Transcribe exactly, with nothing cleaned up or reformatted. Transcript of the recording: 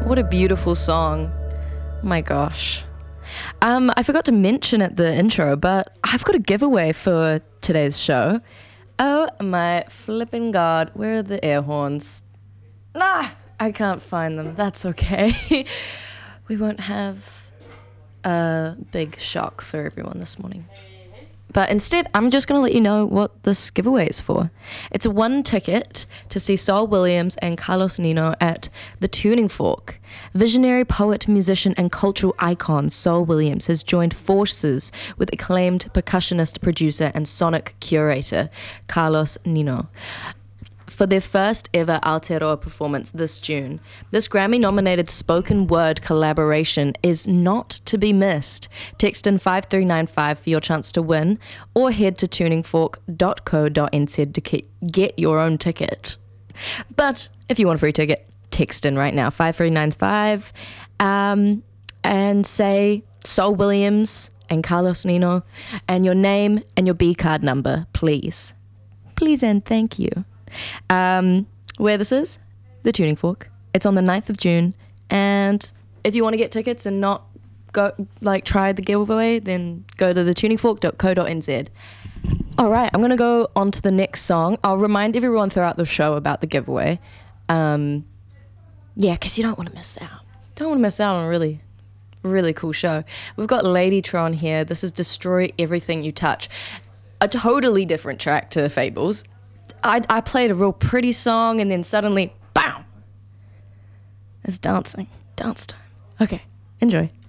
What a beautiful song. My gosh. Um, I forgot to mention at the intro, but I've got a giveaway for today's show. Oh my flipping god, where are the air horns? Ah, I can't find them. That's okay. We won't have a big shock for everyone this morning. But instead, I'm just going to let you know what this giveaway is for. It's a one ticket to see Saul Williams and Carlos Nino at The Tuning Fork. Visionary poet, musician, and cultural icon Saul Williams has joined forces with acclaimed percussionist, producer, and sonic curator Carlos Nino for their first ever Aotearoa performance this June. This Grammy-nominated spoken word collaboration is not to be missed. Text in five three nine five for your chance to win, or head to tuning fork dot co dot n z to ke- get your own ticket. But if you want a free ticket, text in right now, five three nine five, um, and say Saul Williams and Carlos Nino, and your name and your B card number, please. Please and thank you. Um, where this is, the Tuning Fork. It's on the ninth of June, and if you want to get tickets and not go like try the giveaway, then go to the tuning fork dot co dot n z. All right, I'm gonna go on to the next song. I'll remind everyone throughout the show about the giveaway. Um, yeah, because you don't want to miss out. Don't want to miss out on a really, really cool show. We've got Ladytron here. This is Destroy Everything You Touch. A totally different track to Fables. I, I played a real pretty song, and then suddenly, bam! It's dancing. Dance time. Okay, enjoy.